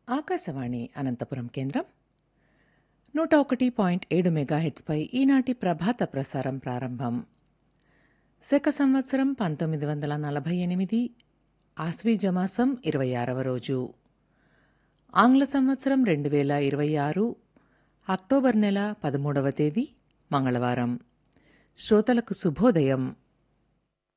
ఆకాశవాణి అనంతపురం కేంద్రం 101.7 మెగాహెట్స్పై ఈనాటి ప్రభాత ప్రసారం ప్రారంభం. శక సంవత్సరం 1948 ఆశ్వీజమాసం 26వ రోజు, ఆంగ్ల సంవత్సరం 2026 అక్టోబర్ నెల 13వ తేదీ మంగళవారం. శ్రోతలకు శుభోదయం.